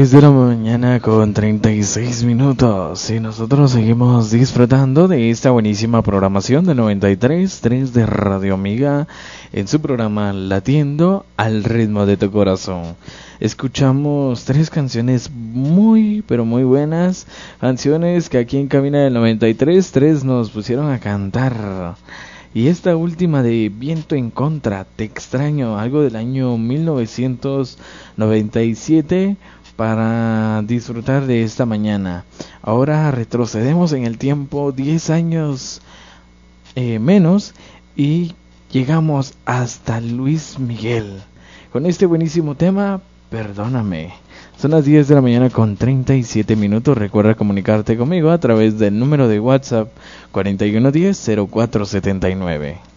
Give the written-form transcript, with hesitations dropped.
10 de la mañana con 36 minutos y nosotros seguimos disfrutando de esta buenísima programación de 93.3 de Radio Amiga en su programa Latiendo al ritmo de tu corazón. Escuchamos 3 canciones muy pero muy buenas, canciones que aquí en Cabina del 93.3 nos pusieron a cantar. Y esta última de Viento en Contra, Te Extraño, algo del año 1997, para disfrutar de esta mañana. Ahora retrocedemos en el tiempo 10 años menos y llegamos hasta Luis Miguel con este buenísimo tema, Perdóname. Son las 10 de la mañana con 37 minutos. Recuerda comunicarte conmigo a través del número de WhatsApp 4110-0479.